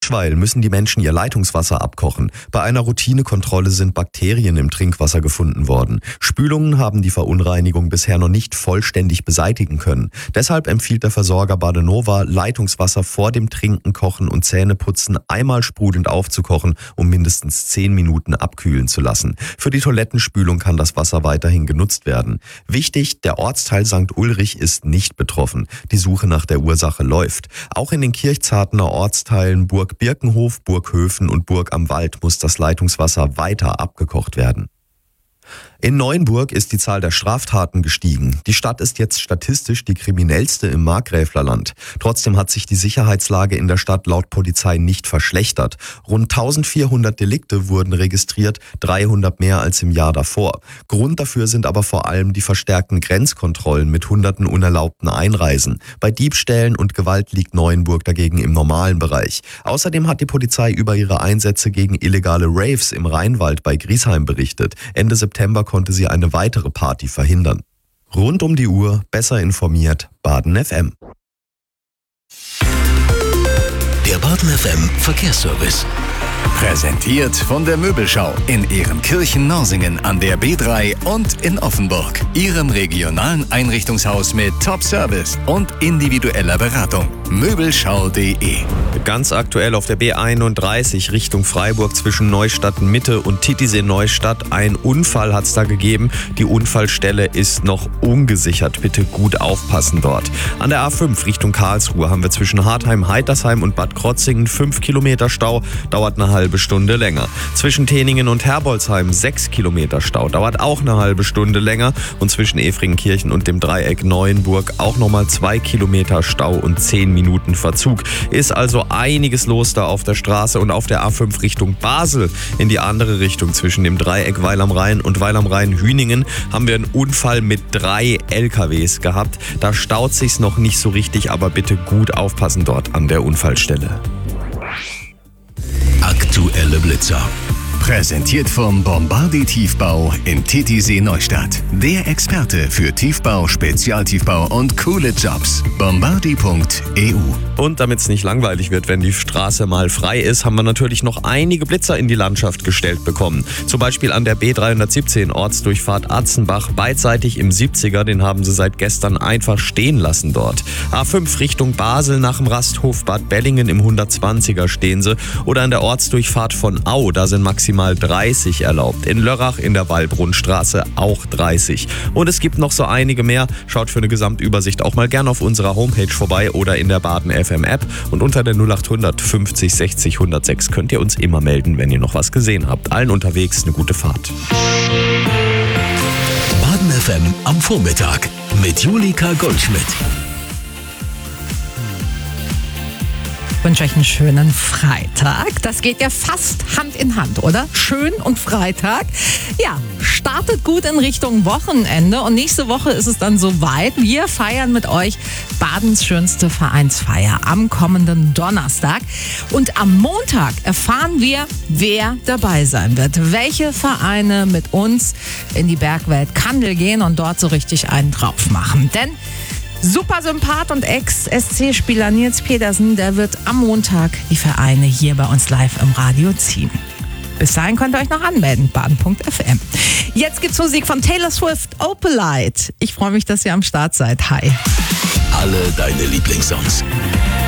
Aschweil müssen die Menschen ihr Leitungswasser abkochen. Bei einer Routinekontrolle sind Bakterien im Trinkwasser gefunden worden. Spülungen haben die Verunreinigung bisher noch nicht vollständig beseitigen können. Deshalb empfiehlt der Versorger Badenova, Leitungswasser vor dem Trinken, Kochen und Zähneputzen einmal sprudelnd aufzukochen, um mindestens 10 Minuten abkühlen zu lassen. Für die Toilettenspülung kann das Wasser weiterhin genutzt werden. Wichtig, der Ortsteil St. Ulrich ist nicht betroffen. Die Suche nach der Ursache läuft. Auch in den Kirchzartener Ortsteilen Burg Birkenhof, Burg Höfen und Burg am Wald muss das Leitungswasser weiter abgekocht werden. In Neuenburg ist die Zahl der Straftaten gestiegen. Die Stadt ist jetzt statistisch die kriminellste im Markgräflerland. Trotzdem hat sich die Sicherheitslage in der Stadt laut Polizei nicht verschlechtert. Rund 1400 Delikte wurden registriert, 300 mehr als im Jahr davor. Grund dafür sind aber vor allem die verstärkten Grenzkontrollen mit hunderten unerlaubten Einreisen. Bei Diebstählen und Gewalt liegt Neuenburg dagegen im normalen Bereich. Außerdem hat die Polizei über ihre Einsätze gegen illegale Raves im Rheinwald bei Griesheim berichtet. Ende September konnte sie eine weitere Party verhindern. Rund um die Uhr, besser informiert, Baden FM. Der Baden FM Verkehrsservice. Präsentiert von der Möbelschau in Ehrenkirchen-Norsingen an der B3 und in Offenburg. Ihrem regionalen Einrichtungshaus mit Top-Service und individueller Beratung. Möbelschau.de. Ganz aktuell auf der B31 Richtung Freiburg zwischen Neustadt Mitte und Titisee Neustadt. Ein Unfall hat es da gegeben. Die Unfallstelle ist noch ungesichert. Bitte gut aufpassen dort. An der A5 Richtung Karlsruhe haben wir zwischen Hartheim, Heitersheim und Bad Krotzingen 5 Kilometer Stau. Dauert eine halbe Stunde länger. Zwischen Teningen und Herbolzheim 6 Kilometer Stau. Dauert auch eine halbe Stunde länger. Und zwischen Efringenkirchen und dem Dreieck Neuenburg auch nochmal 2 Kilometer Stau und 10 Minuten Verzug. Ist also einiges los da auf der Straße und auf der A5 Richtung Basel. In die andere Richtung zwischen dem Dreieck Weil am Rhein und Weil am Rhein-Hüningen haben wir einen Unfall mit 3 LKWs gehabt. Da staut sich's noch nicht so richtig, aber bitte gut aufpassen dort an der Unfallstelle. Aktuelle Blitzer. Präsentiert vom Bombardier Tiefbau in Titisee Neustadt. Der Experte für Tiefbau, Spezialtiefbau und coole Jobs. Bombardier.eu. Und damit es nicht langweilig wird, wenn die Straße mal frei ist, haben wir natürlich noch einige Blitzer in die Landschaft gestellt bekommen. Zum Beispiel an der B317 Ortsdurchfahrt Atzenbach, beidseitig im 70er, den haben sie seit gestern einfach stehen lassen dort. A5 Richtung Basel nach dem Rasthof Bad Bellingen im 120er stehen sie. Oder an der Ortsdurchfahrt von Au, da sind maximal 30 erlaubt. In Lörrach in der Wallbrunnstraße auch 30. Und es gibt noch so einige mehr. Schaut für eine Gesamtübersicht auch mal gerne auf unserer Homepage vorbei oder in der Baden FM App. Und unter der 0800 50 60 106 könnt ihr uns immer melden, wenn ihr noch was gesehen habt. Allen unterwegs eine gute Fahrt. Baden FM am Vormittag mit Julika Goldschmidt. Ich wünsche euch einen schönen Freitag. Das geht ja fast Hand in Hand, oder? Schön und Freitag. Ja, startet gut in Richtung Wochenende und nächste Woche ist es dann soweit. Wir feiern mit euch Badens schönste Vereinsfeier am kommenden Donnerstag. Und am Montag erfahren wir, wer dabei sein wird. Welche Vereine mit uns in die Bergwelt Kandel gehen und dort so richtig einen drauf machen. Denn super Sympath und Ex-SC-Spieler Nils Pedersen, der wird am Montag die Vereine hier bei uns live im Radio ziehen. Bis dahin könnt ihr euch noch anmelden, baden.fm. Jetzt gibt's Musik von Taylor Swift, Opalite. Ich freue mich, dass ihr am Start seid. Hi. Alle deine Lieblingssongs.